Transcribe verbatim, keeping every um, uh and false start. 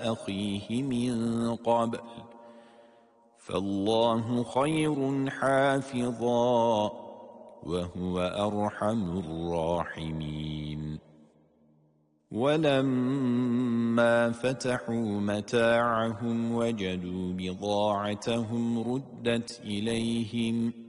أخيه من قبل فالله خير حافظا وهو أرحم الراحمين. ولما فتحوا متاعهم وجدوا بضاعتهم ردت إليهم